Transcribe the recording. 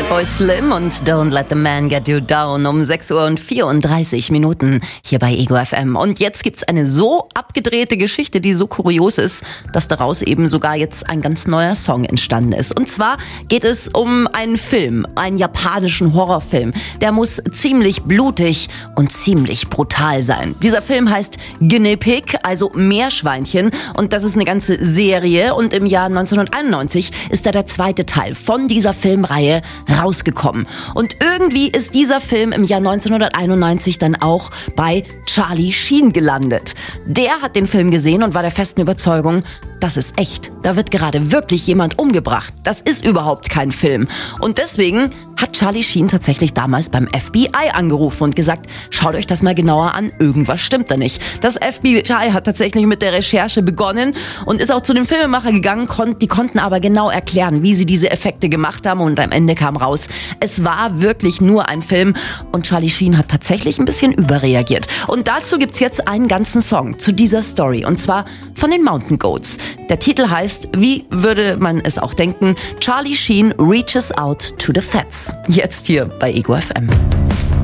Fatboy Slim und Don't Let the Man Get You Down um 6:34 Uhr hier bei Ego FM. Und jetzt gibt's eine so abgedrehte Geschichte, die so kurios ist, dass daraus eben sogar jetzt ein ganz neuer Song entstanden ist. Und zwar geht es um einen Film, einen japanischen Horrorfilm. Der muss ziemlich blutig und ziemlich brutal sein. Dieser Film heißt Guinea Pig, also Meerschweinchen. Und das ist eine ganze Serie. Und im Jahr 1991 ist da der zweite Teil von dieser Filmreihe rausgekommen. Und irgendwie ist dieser Film im Jahr 1991 dann auch bei Charlie Sheen gelandet. Der hat den Film gesehen und war der festen Überzeugung, das ist echt. Da wird gerade wirklich jemand umgebracht. Das ist überhaupt kein Film. Und deswegen hat Charlie Sheen tatsächlich damals beim FBI angerufen und gesagt, schaut euch das mal genauer an, irgendwas stimmt da nicht. Das FBI hat tatsächlich mit der Recherche begonnen und ist auch zu dem Filmemacher gegangen, die konnten aber genau erklären, wie sie diese Effekte gemacht haben und am Ende kam raus, es war wirklich nur ein Film und Charlie Sheen hat tatsächlich ein bisschen überreagiert. Und dazu gibt's jetzt einen ganzen Song zu dieser Story und zwar von den Mountain Goats. Der Titel heißt, wie würde man es auch denken, Charlie Sheen reaches out to the fats. Jetzt hier bei Ego FM.